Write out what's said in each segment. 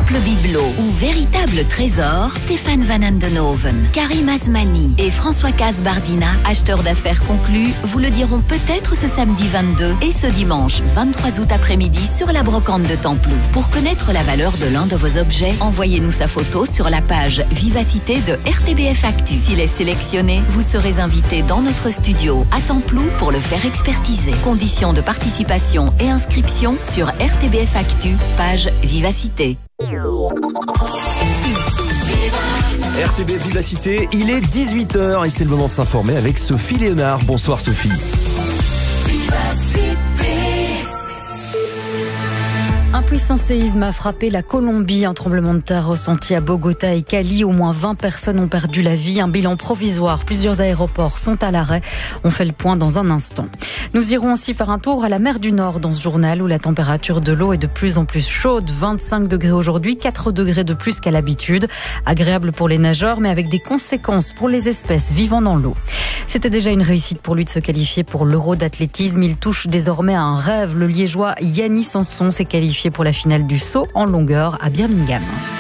Temple Bibelot ou véritable trésor, Stéphane Van Andenhoven, Karim Asmani et François Casbardina, acheteurs d'affaires conclus, vous le diront peut-être ce samedi 22 et ce dimanche 23 août après-midi sur la brocante de Templou. Pour connaître la valeur de l'un de vos objets, envoyez-nous sa photo sur la page Vivacité de RTBF Actu. S'il est sélectionné, vous serez invité dans notre studio à Templou pour le faire expertiser. Conditions de participation et inscription sur RTBF Actu, page Vivacité. RTBF Vivacité, il est 18h et c'est le moment de s'informer avec Sophie Léonard. Bonsoir Sophie. Un puissant séisme a frappé la Colombie. Un tremblement de terre ressenti à Bogota et Cali. Au moins 20 personnes ont perdu la vie. Un bilan provisoire. Plusieurs aéroports sont à l'arrêt. On fait le point dans un instant. Nous irons aussi faire un tour à la mer du Nord dans ce journal où la température de l'eau est de plus en plus chaude. 25 degrés aujourd'hui, 4 degrés de plus qu'à l'habitude. Agréable pour les nageurs, mais avec des conséquences pour les espèces vivant dans l'eau. C'était déjà une réussite pour lui de se qualifier pour l'Euro d'athlétisme. Il touche désormais à un rêve. Le Liégeois Yannis Sanson s'est qualifié pour la finale du saut en longueur à Birmingham.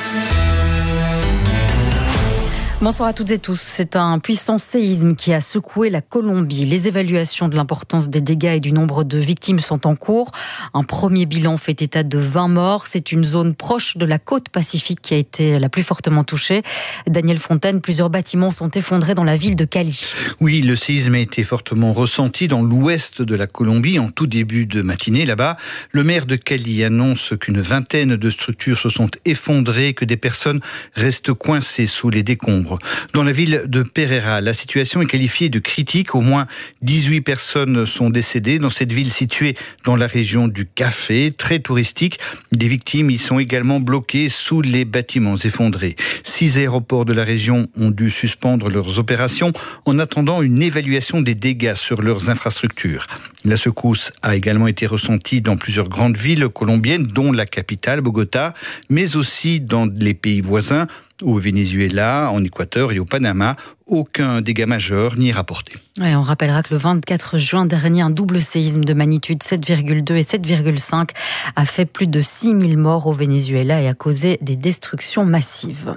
Bonsoir à toutes et tous. C'est un puissant séisme qui a secoué la Colombie. Les évaluations de l'importance des dégâts et du nombre de victimes sont en cours. Un premier bilan fait état de 20 morts. C'est une zone proche de la côte pacifique qui a été la plus fortement touchée. Daniel Fontaine, plusieurs bâtiments sont effondrés dans la ville de Cali. Oui, le séisme a été fortement ressenti dans l'ouest de la Colombie en tout début de matinée. Là-bas, le maire de Cali annonce qu'une vingtaine de structures se sont effondrées, que des personnes restent coincées sous les décombres. Dans la ville de Pereira, la situation est qualifiée de critique. Au moins 18 personnes sont décédées dans cette ville située dans la région du Café, très touristique. Des victimes y sont également bloquées sous les bâtiments effondrés. 6 aéroports de la région ont dû suspendre leurs opérations en attendant une évaluation des dégâts sur leurs infrastructures. La secousse a également été ressentie dans plusieurs grandes villes colombiennes, dont la capitale, Bogota, mais aussi dans les pays voisins. Au Venezuela, en Équateur et au Panama, aucun dégât majeur n'y est rapporté. Ouais, on rappellera que le 24 juin dernier, un double séisme de magnitude 7,2 et 7,5 a fait plus de 6000 morts au Venezuela et a causé des destructions massives.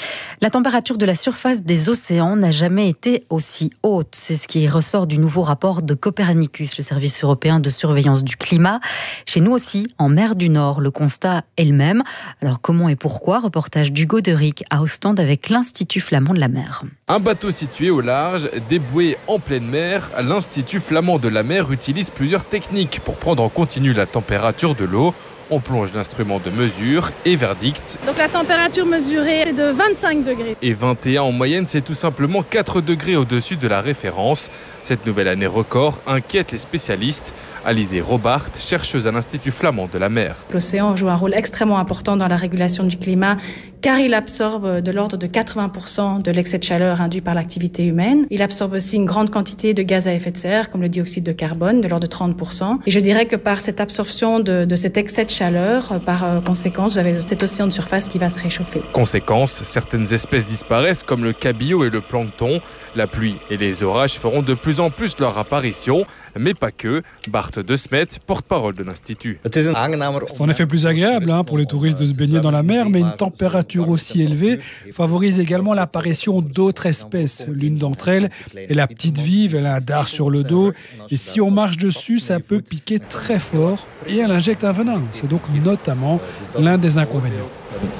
La température de la surface des océans n'a jamais été aussi haute. C'est ce qui ressort du nouveau rapport de Copernicus, le service européen de surveillance du climat. Chez nous aussi, en mer du Nord, le constat est le même. Alors comment et pourquoi ? Reportage d'Hugo Derick à Ostende avec l'Institut flamand de la mer. Un bateau situé au large, déboué en pleine mer, l'Institut flamand de la mer utilise plusieurs techniques pour prendre en continu la température de l'eau. On plonge l'instrument de mesure et verdict. Donc la température mesurée est de 25 degrés. Et 21 en moyenne, c'est tout simplement 4 degrés au-dessus de la référence. Cette nouvelle année record inquiète les spécialistes. Alizé Robart, chercheuse à l'Institut flamand de la mer. L'océan joue un rôle extrêmement important dans la régulation du climat car il absorbe de l'ordre de 80% de l'excès de chaleur induit par l'activité humaine. Il absorbe aussi une grande quantité de gaz à effet de serre comme le dioxyde de carbone de l'ordre de 30%. Et je dirais que par cette absorption de cet excès de chaleur, par conséquence, vous avez cet océan de surface qui va se réchauffer. Conséquence, certaines espèces disparaissent comme le cabillaud et le plancton. La pluie et les orages feront de plus en plus leur apparition, mais pas que. Bart De Smet, porte-parole de l'Institut. C'est en effet plus agréable pour les touristes de se baigner dans la mer, mais une température aussi élevée favorise également l'apparition d'autres espèces. L'une d'entre elles est la petite vive, elle a un dard sur le dos, et si on marche dessus, ça peut piquer très fort, et elle injecte un venin. C'est donc notamment l'un des inconvénients.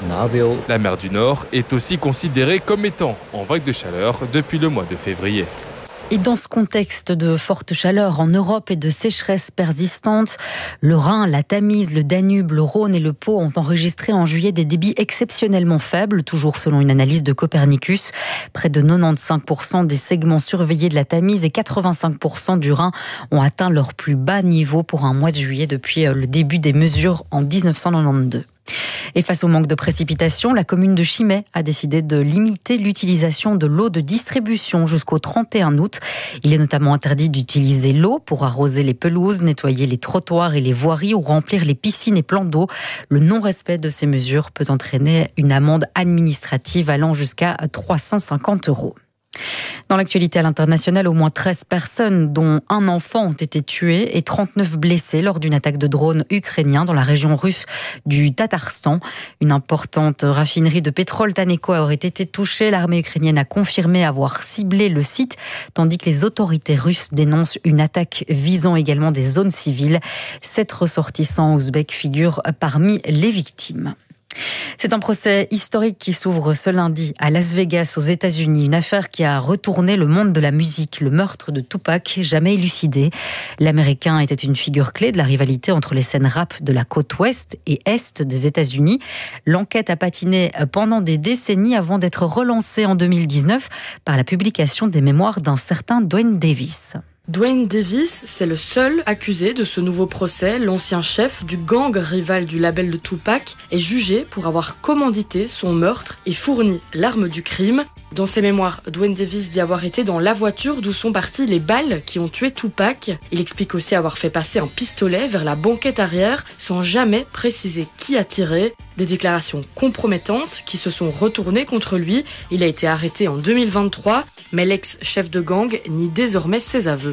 La mer du Nord est aussi considérée comme étant en vague de chaleur depuis le mois de février. Et dans ce contexte de forte chaleur en Europe et de sécheresse persistante, le Rhin, la Tamise, le Danube, le Rhône et le Pô ont enregistré en juillet des débits exceptionnellement faibles, toujours selon une analyse de Copernicus. Près de 95% des segments surveillés de la Tamise et 85% du Rhin ont atteint leur plus bas niveau pour un mois de juillet depuis le début des mesures en 1992. Et face au manque de précipitations, la commune de Chimay a décidé de limiter l'utilisation de l'eau de distribution jusqu'au 31 août. Il est notamment interdit d'utiliser l'eau pour arroser les pelouses, nettoyer les trottoirs et les voiries ou remplir les piscines et plans d'eau. Le non-respect de ces mesures peut entraîner une amende administrative allant jusqu'à 350 €. Dans l'actualité à l'international, au moins 13 personnes, dont un enfant, ont été tuées et 39 blessés lors d'une attaque de drone ukrainien dans la région russe du Tatarstan. Une importante raffinerie de pétrole Taneco aurait été touchée. L'armée ukrainienne a confirmé avoir ciblé le site, tandis que les autorités russes dénoncent une attaque visant également des zones civiles. 7 ressortissants ouzbeks figurent parmi les victimes. C'est un procès historique qui s'ouvre ce lundi à Las Vegas, aux États-Unis. Une affaire qui a retourné le monde de la musique. Le meurtre de Tupac, jamais élucidé. L'Américain était une figure clé de la rivalité entre les scènes rap de la côte ouest et est des États-Unis. L'enquête a patiné pendant des décennies avant d'être relancée en 2019 par la publication des mémoires d'un certain Duane Davis. Duane Davis, c'est le seul accusé de ce nouveau procès. L'ancien chef du gang rival du label de Tupac est jugé pour avoir commandité son meurtre et fourni l'arme du crime. Dans ses mémoires, Duane Davis dit avoir été dans la voiture d'où sont parties les balles qui ont tué Tupac. Il explique aussi avoir fait passer un pistolet vers la banquette arrière sans jamais préciser qui a tiré. Des déclarations compromettantes qui se sont retournées contre lui. Il a été arrêté en 2023, mais l'ex-chef de gang nie désormais ses aveux.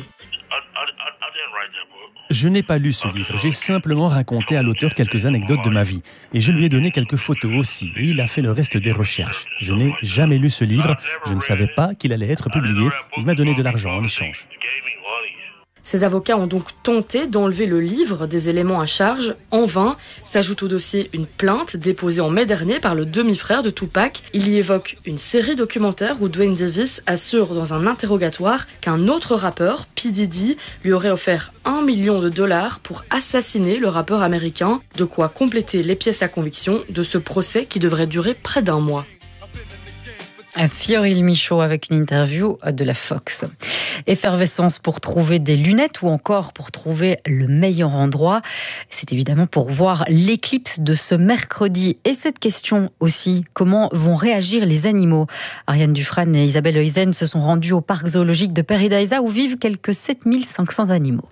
Je n'ai pas lu ce livre, j'ai simplement raconté à l'auteur quelques anecdotes de ma vie. Et je lui ai donné quelques photos aussi, et il a fait le reste des recherches. Je n'ai jamais lu ce livre, je ne savais pas qu'il allait être publié, il m'a donné de l'argent en échange. Ses avocats ont donc tenté d'enlever le livre des éléments à charge en vain. S'ajoute au dossier une plainte déposée en mai dernier par le demi-frère de Tupac. Il y évoque une série documentaire où Duane Davis assure dans un interrogatoire qu'un autre rappeur, P. Diddy, lui aurait offert $1 million pour assassiner le rappeur américain. De quoi compléter les pièces à conviction de ce procès qui devrait durer près d'1 mois. Fioril Michaud avec une interview de la Fox. Effervescence pour trouver des lunettes ou encore pour trouver le meilleur endroit. C'est évidemment pour voir l'éclipse de ce mercredi. Et cette question aussi, comment vont réagir les animaux ? Ariane Dufresne et Isabelle Heusen se sont rendues au parc zoologique de Paradise où vivent quelques 7500 animaux.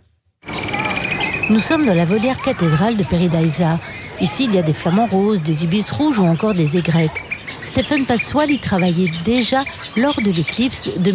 Nous sommes dans la volière cathédrale de Paradise. Ici, il y a des flamants roses, des ibis rouges ou encore des aigrettes. Stéphane Passoal y travaillait déjà lors de l'éclipse de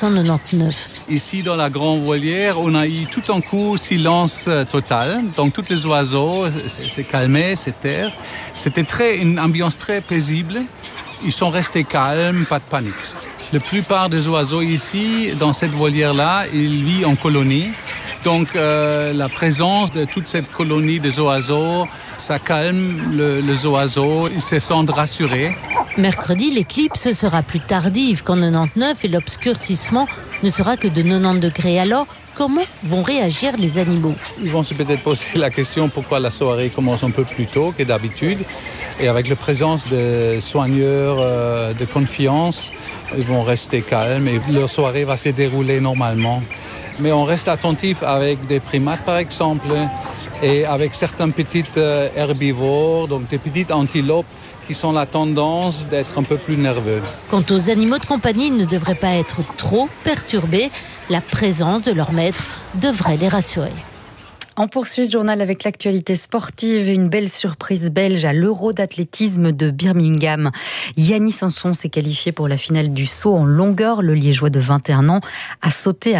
1999. Ici, dans la grande volière, on a eu tout un coup silence total. Donc, tous les oiseaux s'est calmé, s'est taire. C'était une ambiance très paisible. Ils sont restés calmes, pas de panique. La plupart des oiseaux ici, dans cette volière-là, ils vivent en colonie. Donc, la présence de toute cette colonie des oiseaux, ça calme les oiseaux, ils se sentent rassurés. Mercredi, l'éclipse sera plus tardive qu'en 99 et l'obscurcissement ne sera que de 90 degrés. Alors, comment vont réagir les animaux ? Ils vont se peut-être poser la question pourquoi la soirée commence un peu plus tôt que d'habitude. Et avec la présence de soigneurs de confiance, ils vont rester calmes et leur soirée va se dérouler normalement. Mais on reste attentif avec des primates, par exemple, et avec certains petits herbivores, donc des petites antilopes, qui sont la tendance d'être un peu plus nerveux. Quant aux animaux de compagnie, ils ne devraient pas être trop perturbés. La présence de leur maître devrait les rassurer. On poursuit ce journal avec l'actualité sportive. Une belle surprise belge à l'Euro d'athlétisme de Birmingham. Yannis Sanson s'est qualifié pour la finale du saut en longueur. Le Liégeois de 21 ans a sauté à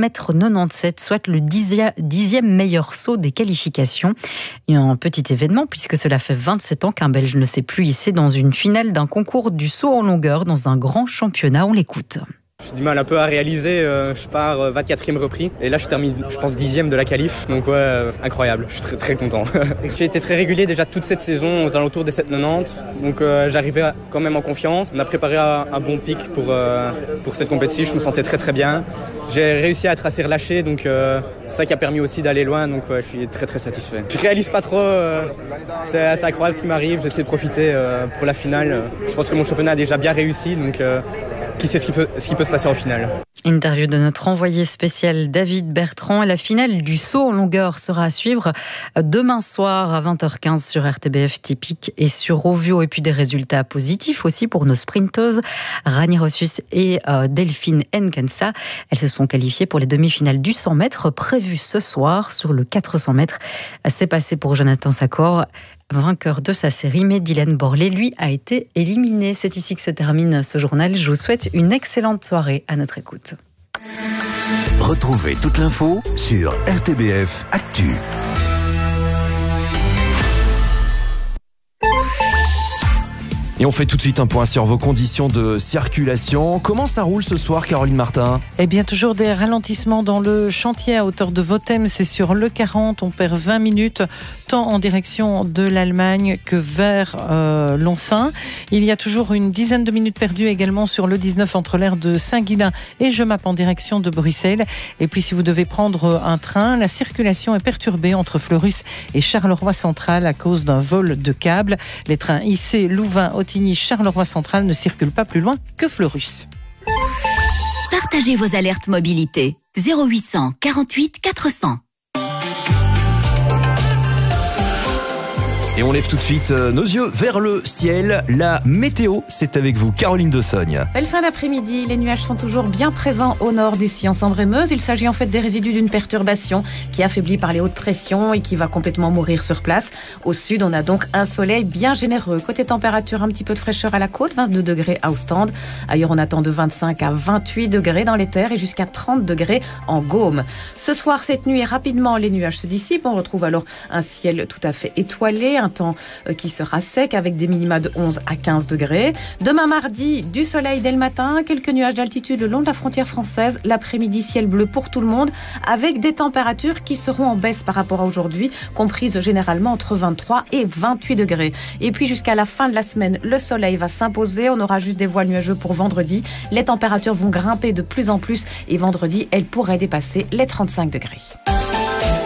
7,97 m, soit le 10e meilleur saut des qualifications. Et un petit événement puisque cela fait 27 ans qu'un Belge ne s'est plus hissé dans une finale d'un concours du saut en longueur dans un grand championnat. On l'écoute. J'ai du mal un peu à réaliser, je pars 24e repris et là je termine je pense 10e de la qualif, donc ouais, incroyable, je suis très très content. J'ai été très régulier déjà toute cette saison aux alentours des 7,90, donc j'arrivais quand même en confiance. On a préparé un bon pic pour cette compétition, je me sentais très très bien. J'ai réussi à être assez relâché, donc c'est ça qui a permis aussi d'aller loin, donc ouais, je suis très très satisfait. Je réalise pas trop, c'est incroyable ce qui m'arrive, j'essaie de profiter pour la finale. Je pense que mon championnat a déjà bien réussi, donc qui sait ce qui peut se passer en finale. Interview de notre envoyé spécial David Bertrand. La finale du saut en longueur sera à suivre demain soir à 20h15 sur RTBF Typique et sur Rovio. Et puis des résultats positifs aussi pour nos sprinteuses Rani Rossus et Delphine Nkensa. Elles se sont qualifiées pour les demi-finales du 100 mètres prévues ce soir sur le 400 mètres. C'est passé pour Jonathan Sakor. vainqueur de sa série, mais Dylan Borlée, lui, a été éliminé. C'est ici que se termine ce journal. Je vous souhaite une excellente soirée à notre écoute. Retrouvez toute l'info sur RTBF Actu. Et on fait tout de suite un point sur vos conditions de circulation. Comment ça roule ce soir, Caroline Martin ? Eh bien, toujours des ralentissements dans le chantier à hauteur de Vothem. C'est sur le 40. On perd 20 minutes, tant en direction de l'Allemagne que vers Lonsin. Il y a toujours une dizaine de minutes perdues également sur le 19 entre l'aire de Saint-Guilain et Jemappes en direction de Bruxelles. Et puis, si vous devez prendre un train, la circulation est perturbée entre Fleurus et Charleroi Central à cause d'un vol de câble. Les trains IC, Louvain, Charleroi Central ne circule pas plus loin que Fleurus. Partagez vos alertes mobilité. 0800 48 400. Et on lève tout de suite nos yeux vers le ciel. La météo, c'est avec vous, Caroline Dossogne. Belle fin d'après-midi, les nuages sont toujours bien présents au nord du Sillon Sambre-et-Meuse. Il s'agit en fait des résidus d'une perturbation qui est affaiblie par les hautes pressions et qui va complètement mourir sur place. Au sud, on a donc un soleil bien généreux. Côté température, un petit peu de fraîcheur à la côte, 22 degrés à Ostende. Ailleurs, on attend de 25 à 28 degrés dans les terres et jusqu'à 30 degrés en Gaume. Ce soir, cette nuit, rapidement, les nuages se dissipent. On retrouve alors un ciel tout à fait étoilé, un temps qui sera sec avec des minima de 11 à 15 degrés. Demain mardi, du soleil dès le matin, quelques nuages d'altitude le long de la frontière française. L'après-midi, ciel bleu pour tout le monde avec des températures qui seront en baisse par rapport à aujourd'hui, comprises généralement entre 23 et 28 degrés. Et puis jusqu'à la fin de la semaine, le soleil va s'imposer. On aura juste des voiles nuageux pour vendredi. Les températures vont grimper de plus en plus et vendredi, elles pourraient dépasser les 35 degrés.